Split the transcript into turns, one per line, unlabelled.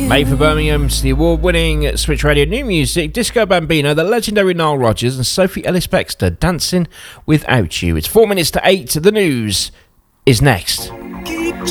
Made for Birmingham's the award-winning Switch Radio New Music, Disco Bambino, the legendary Nile Rodgers and Sophie Ellis-Bextor, Dancing Without You. It's 4 minutes to 8. The news is next.